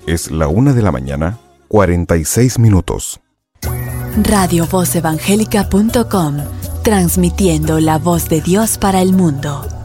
Es la 1:46 a.m. RadioVozEvangélica.com, transmitiendo la voz de Dios para el mundo.